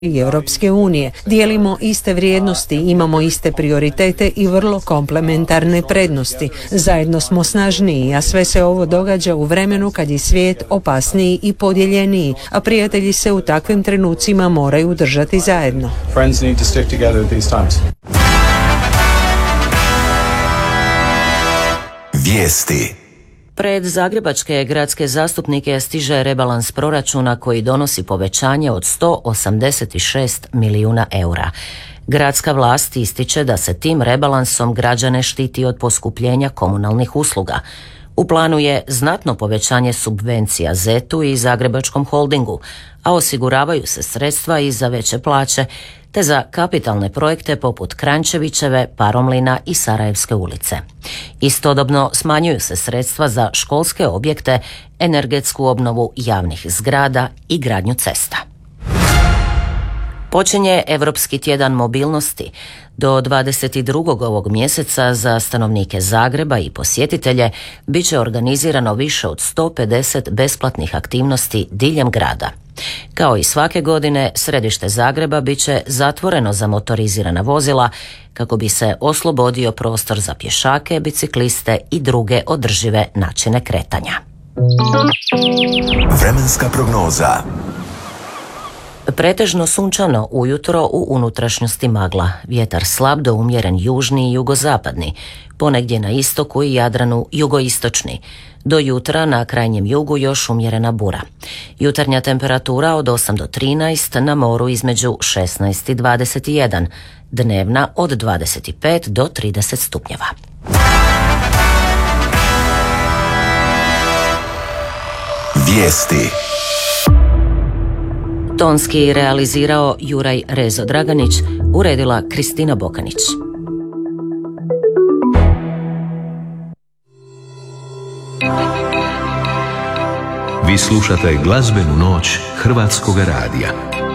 i Europske unije. Dijelimo iste vrijednosti, imamo iste prioritete i vrlo komplementarne prednosti. Zajedno smo snažniji, a sve se ovo događa u vremenu kad je svijet opasniji i podijeljeniji, a prijatelji se u takvim trenucima moraju držati zajedno. Vijesti. Pred zagrebačke gradske zastupnike stiže rebalans proračuna koji donosi povećanje od 186 milijuna eura. Gradska vlast ističe da se tim rebalansom građane štiti od poskupljenja komunalnih usluga. U planu je znatno povećanje subvencija ZET-u i Zagrebačkom holdingu, a osiguravaju se sredstva i za veće plaće, te za kapitalne projekte poput Kranjčevićeve, Paromlina i Sarajevske ulice. Istodobno smanjuju se sredstva za školske objekte, energetsku obnovu javnih zgrada i gradnju cesta. Počinje Europski tjedan mobilnosti. Do 22. ovog mjeseca za stanovnike Zagreba i posjetitelje bit će organizirano više od 150 besplatnih aktivnosti diljem grada. Kao i svake godine, središte Zagreba bit će zatvoreno za motorizirana vozila kako bi se oslobodio prostor za pješake, bicikliste i druge održive načine kretanja. Vremenska prognoza. Pretežno sunčano ujutro, u unutrašnjosti magla. Vjetar slab do umjeren južni i jugozapadni. Ponegdje na istoku i Jadranu jugoistočni. Do jutra na krajnjem jugu još umjerena bura. Jutarnja temperatura od 8 do 13, na moru između 16 i 21. Dnevna od 25 do 30 stupnjeva. Vijesti. Tonski realizirao Juraj Rezo Draganić, uredila Kristina Bokanić. Vi slušate glazbenu noć Hrvatskog radija.